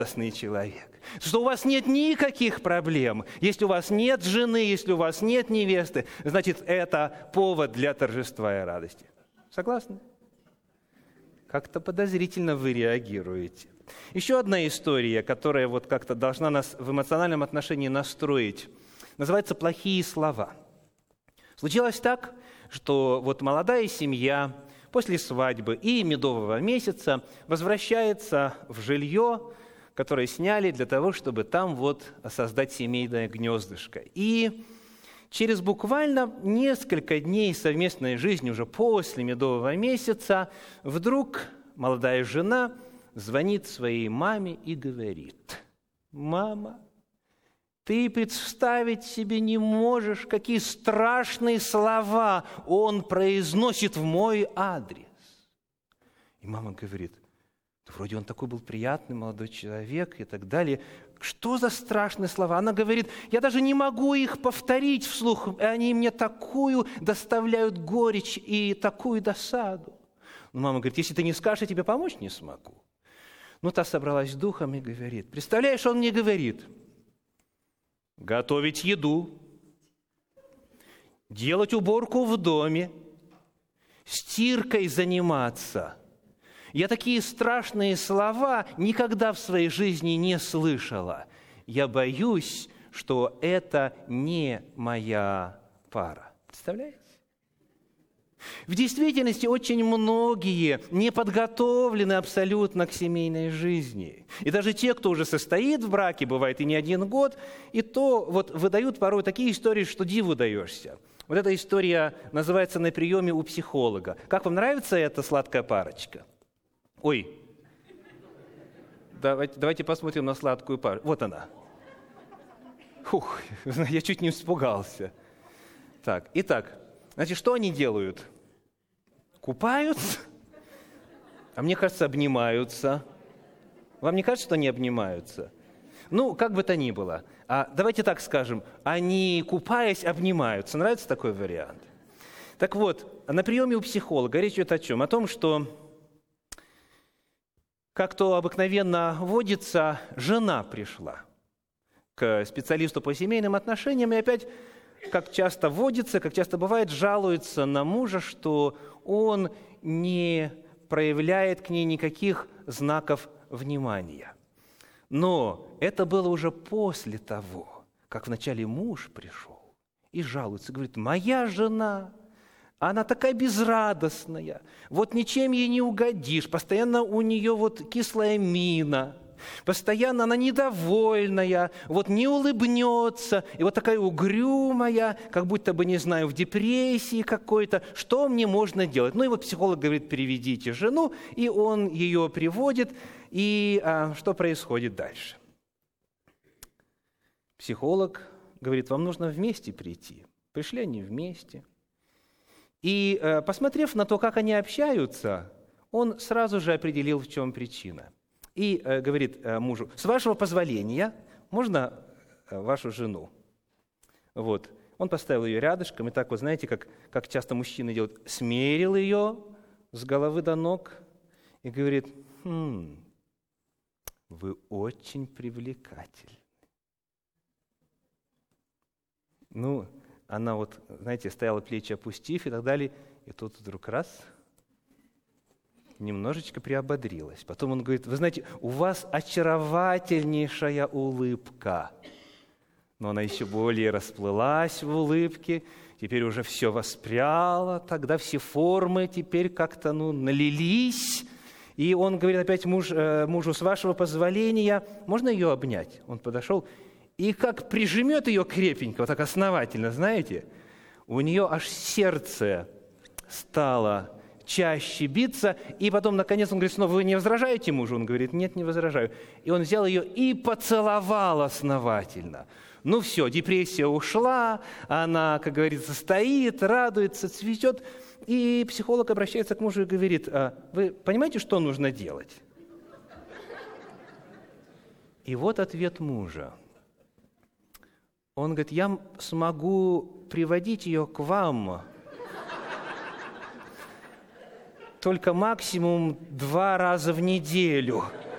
радостный человек, что у вас нет никаких проблем. Если у вас нет жены, если у вас нет невесты, значит, это повод для торжества и радости. Согласны? Как-то подозрительно вы реагируете. Еще одна история, которая вот как-то должна нас в эмоциональном отношении настроить, называется «Плохие слова». Случилось так, что вот молодая семья после свадьбы и медового месяца возвращается в жилье, которое сняли для того, чтобы там вот создать семейное гнездышко. И через буквально несколько дней совместной жизни, уже после медового месяца, вдруг молодая жена звонит своей маме и говорит: «Мама, ты представить себе не можешь, какие страшные слова он произносит в мой адрес». И мама говорит: «Да вроде он такой был приятный молодой человек» и так далее. Что за страшные слова? Она говорит: «Я даже не могу их повторить вслух, они мне такую доставляют горечь и такую досаду». Но мама говорит: «Если ты не скажешь, я тебе помочь не смогу». Ну, та собралась с духом и говорит: «Представляешь, он мне говорит: готовить еду, делать уборку в доме, стиркой заниматься. Я такие страшные слова никогда в своей жизни не слышала. Я боюсь, что это не моя пара». Представляете? В действительности очень многие не подготовлены абсолютно к семейной жизни. И даже те, кто уже состоит в браке, бывает и не один год, и то вот выдают порой такие истории, что диву даешься. Вот эта история называется «На приеме у психолога». Как вам нравится эта сладкая парочка? Ой, давайте посмотрим на сладкую пару. Вот она. Фух, я чуть не испугался. Так, итак, значит, что они делают? Купаются? А мне кажется, обнимаются. Вам не кажется, что они обнимаются? Ну, как бы то ни было. Давайте так скажем, они, купаясь, обнимаются. Нравится такой вариант? Так вот, на приеме у психолога речь идет о чем? О том, что, как то обыкновенно водится, жена пришла к специалисту по семейным отношениям и опять, как часто водится, как часто бывает, жалуется на мужа, что он не проявляет к ней никаких знаков внимания. Но это было уже после того, как вначале муж пришел и жалуется, говорит: «Моя жена, она такая безрадостная, вот ничем ей не угодишь, постоянно у нее вот кислая мина». Постоянно она недовольная, вот не улыбнется, и вот такая угрюмая, как будто бы, не знаю, в депрессии какой-то. Что мне можно делать? Ну и вот психолог говорит: приведите жену, и он ее приводит. И что происходит дальше? Психолог говорит: вам нужно вместе прийти. Пришли они вместе. И посмотрев на то, как они общаются, он сразу же определил, в чем причина. И говорит мужу: с вашего позволения, можно вашу жену? Вот. Он поставил ее рядышком, и так вот, знаете, как часто мужчины делают, смерил ее с головы до ног и говорит: вы очень привлекательны. Ну, она вот, знаете, стояла, плечи опустив и так далее, и тут вдруг раз — немножечко приободрилась. Потом он говорит: вы знаете, у вас очаровательнейшая улыбка. Но она еще более расплылась в улыбке, теперь уже все воспряло, тогда все формы теперь как-то налились. И он говорит опять мужу: с вашего позволения, можно ее обнять? Он подошел и как прижмет ее крепенько, вот так основательно, знаете, у нее аж сердце стало чаще биться, и потом, наконец, он говорит: снова вы не возражаете мужу? Он говорит: нет, не возражаю. И он взял ее и поцеловал основательно. Ну все, депрессия ушла, она, как говорится, стоит, радуется, цветет. И психолог обращается к мужу и говорит: вы понимаете, что нужно делать? И вот ответ мужа. Он говорит: я смогу приводить ее к вам только максимум 2 раза в неделю.